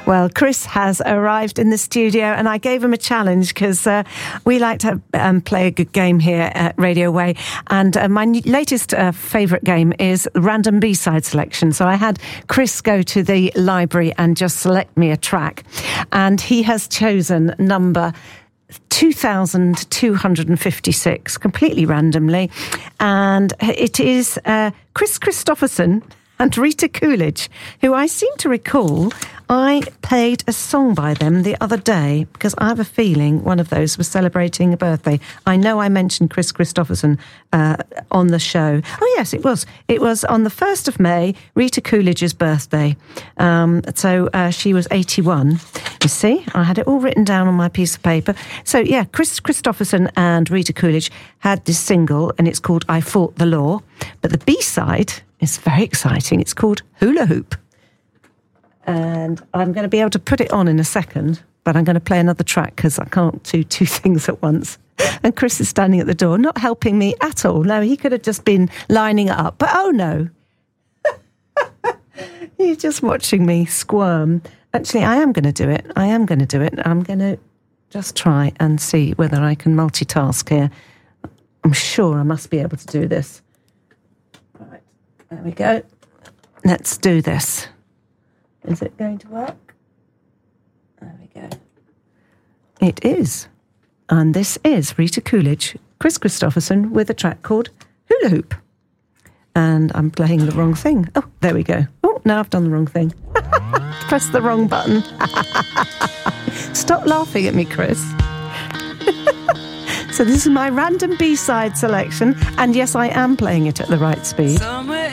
Well, Chris has arrived in the studio and I gave him a challenge because we like to play a good game here at Radio Way. And my latest favourite game is random B-side selection. So I had Chris go to the library and just select me a track. And he has chosen number 2256, completely randomly. And it is Kris Kristofferson and Rita Coolidge, who I seem to recall I played a song by them the other day because I have a feeling one of those was celebrating a birthday. I know I mentioned Kris Kristofferson on the show. Oh, yes, it was. It was on the 1st of May, Rita Coolidge's birthday. So she was 81. You see, I had it all written down on my piece of paper. So, yeah, Kris Kristofferson and Rita Coolidge had this single, and it's called I Fought the Law. But the B-side is very exciting. It's called Hula Hoop. And I'm going to be able to put it on in a second, but I'm going to play another track because I can't do two things at once. And Chris is standing at the door, not helping me at all. No, he could have just been lining it up. But oh no, he's just watching me squirm. Actually, I am going to do it. I'm going to just try and see whether I can multitask here. I'm sure I must be able to do this. Right, there we go. Let's do this. Is it going to work? There we go. It is. And this is Rita Coolidge, Kris Kristofferson with a track called Hula Hoop. And I'm playing the wrong thing. Oh, there we go. Oh, now I've done the wrong thing. Press the wrong button. Stop laughing at me, Chris. So this is my random B-side selection. And yes, I am playing it at the right speed.